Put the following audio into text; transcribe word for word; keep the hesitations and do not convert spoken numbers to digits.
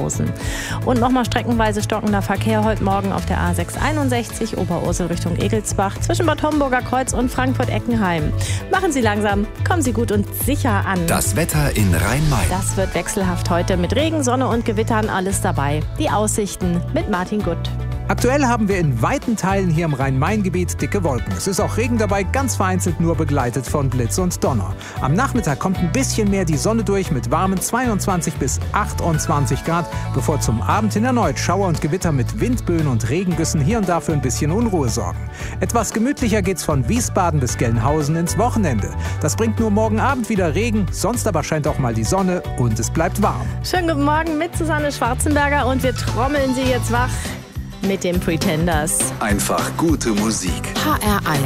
Gelnhausen. Und nochmal streckenweise stockender Verkehr heute Morgen auf der A sechs einundsechzig Oberursel Richtung Egelsbach zwischen Bad Homburger Kreuz und Frankfurt-Eckenheim. Machen Sie langsam, kommen Sie gut und sicher an. Das Wetter in Rhein-Main. Das wird wechselhaft heute mit Regen, Sonne und Gewittern, alles dabei. Die Aussichten mit Martin Gutt. Aktuell haben wir in weiten Teilen hier im Rhein-Main-Gebiet dicke Wolken. Es ist auch Regen dabei, ganz vereinzelt nur begleitet von Blitz und Donner. Am Nachmittag kommt ein bisschen mehr die Sonne durch mit warmen zweiundzwanzig bis achtundzwanzig Grad, bevor zum Abend hin erneut Schauer und Gewitter mit Windböen und Regengüssen hier und da für ein bisschen Unruhe sorgen. Etwas gemütlicher geht's von Wiesbaden bis Gelnhausen ins Wochenende. Das bringt nur morgen Abend wieder Regen, sonst aber scheint auch mal die Sonne und es bleibt warm. Schönen guten Morgen mit Susanne Schwarzenberger und wir trommeln Sie jetzt wach mit den Pretenders. Einfach gute Musik. H R eins.